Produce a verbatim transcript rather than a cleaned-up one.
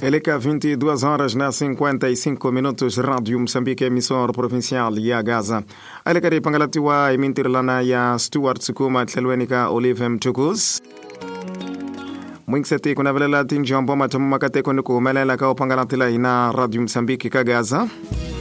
Eleka vinte e duas horas na cinquenta e cinco minutos, Rádio Moçambique, emissora provincial ya Gaza. Elekari pangalatiwa imintirlana ya Stuart Sukuma Thelwenika Olive Mtukus. Mwingseti kuna vile lati njombo matamu makate kuniku melela kao pangalatila ina Radio Moçambique ka Gaza.